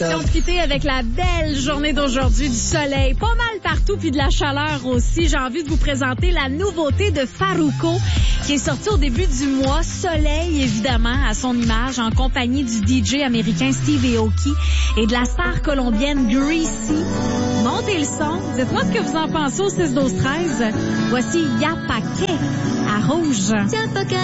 Profiter avec la belle journée d'aujourd'hui, du soleil, pas mal partout, puis de la chaleur aussi. J'ai envie de vous présenter la nouveauté de Farruko qui est sortie au début du mois. Soleil, évidemment, à son image, en compagnie du DJ américain Steve Aoki et de la star colombienne Greasy. Montez le son. Dites-moi ce que vous en pensez au 6-12-13. Voici Yapaké à Rouge.